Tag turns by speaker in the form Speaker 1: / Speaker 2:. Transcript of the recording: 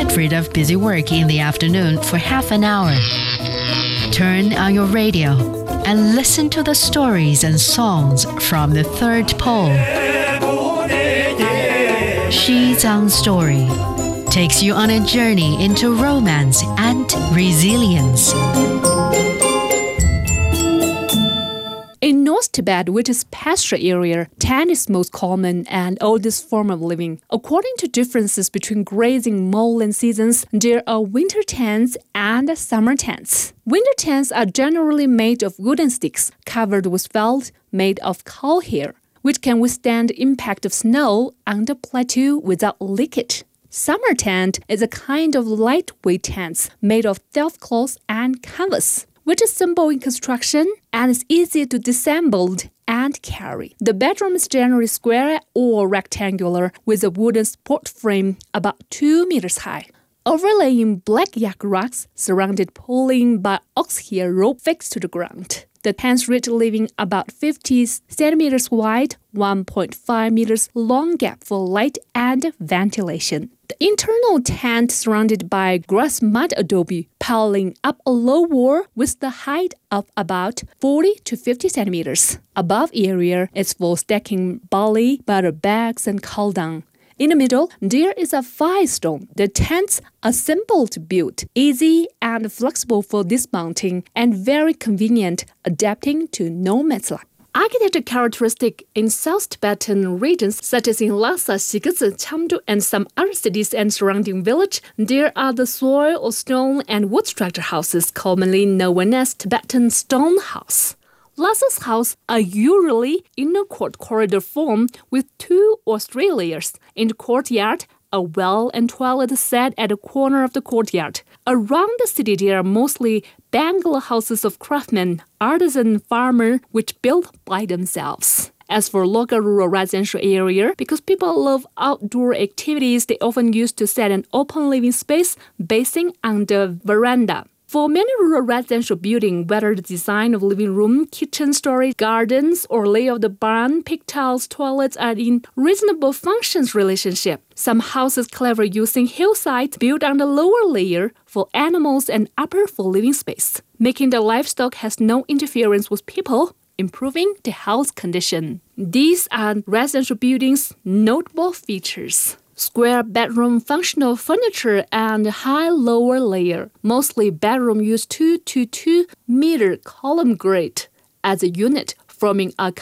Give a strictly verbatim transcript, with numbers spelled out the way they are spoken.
Speaker 1: Get rid of busy work in the afternoon for half an hour. Turn on your radio and listen to the stories and songs from the third pole. Shizang Story takes you on a journey into romance and resilience.
Speaker 2: In North Tibet, which is pasture area, tan is most common and oldest form of living. According to differences between grazing mole and seasons, there are winter tents and summer tents. Winter tents are generally made of wooden sticks covered with felt made of cow hair, which can withstand the impact of snow on the plateau without leakage. Summer tent is a kind of lightweight tent made of delf cloth and canvas, which is simple in construction and is easy to disassemble and carry. The bedroom is generally square or rectangular with a wooden support frame about two meters high. Overlaying black yak rocks surrounded pulling by ox hair rope fixed to the ground. The tents reach leaving about fifty centimeters wide, one point five meters long gap for light and ventilation. The internal tent surrounded by grass mud adobe, piling up a low wall with the height of about forty to fifty centimeters. Above area is for stacking barley, butter bags, and cow dung. In the middle, there is a fire stone. The tents are simple to build, easy and flexible for dismounting, and very convenient, adapting to nomad's life. Architecture characteristic in South Tibetan regions such as in Lhasa, Shigeze, Chamdo, and some other cities and surrounding village, there are the soil or stone and wood structure houses commonly known as Tibetan stone house. Lhasa's houses are usually inner court corridor form with two or three layers. In the courtyard, a well and toilet set at the corner of the courtyard. Around the city, there are mostly bungalow houses of craftsmen, artisan farmers, which build by themselves. As for local rural residential area, because people love outdoor activities, they often used to set an open living space basing on the veranda. For many rural residential buildings, whether the design of living room, kitchen, storage, gardens, or layout of the barn, pig tiles, toilets are in reasonable functions relationship. Some houses clever using hillsides built on the lower layer for animals and upper for living space, making the livestock has no interference with people, improving the health condition. These are residential buildings' notable features. Square bedroom functional furniture and high lower layer. Mostly bedroom use two to two meter column grate as a unit, forming a